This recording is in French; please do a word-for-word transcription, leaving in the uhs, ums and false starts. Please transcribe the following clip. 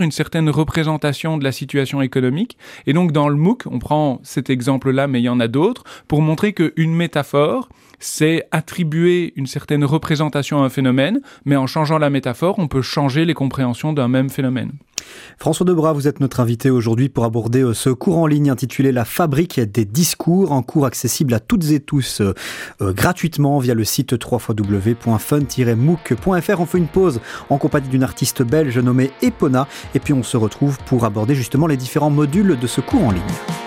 une certaine représentation de la situation économique. Et donc, dans le MOOC, on prend cet exemple-là, mais il y en a d'autres, pour montrer qu'une métaphore, c'est attribuer une certaine représentation à un phénomène, mais en changeant la métaphore, on peut changer les compréhensions d'un même phénomène. François Debras, vous êtes notre invité aujourd'hui pour aborder ce cours en ligne intitulé La fabrique des discours, un cours accessible à toutes et tous euh, euh, gratuitement via le site w w w point fun tiret mooc point f r. On fait une pause en compagnie d'une artiste belge nommée Epona et puis on se retrouve pour aborder justement les différents modules de ce cours en ligne.